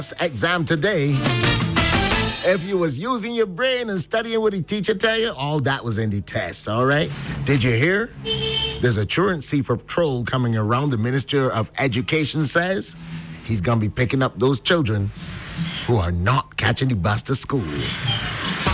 exam today. If you was using your brain and studying what the teacher tell you, all that was in the test, all right? Did you hear? There's a truancy patrol coming around. The Minister of Education says he's going to be picking up those children who are not catching the bus to school.